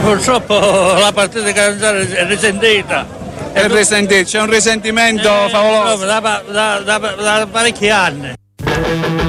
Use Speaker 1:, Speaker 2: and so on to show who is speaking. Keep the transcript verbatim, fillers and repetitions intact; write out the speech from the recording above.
Speaker 1: purtroppo la partita cadenziale è risentita.
Speaker 2: È risentito, c'è un risentimento
Speaker 1: Eh,
Speaker 2: favoloso.
Speaker 1: Da, da, da, da parecchi anni.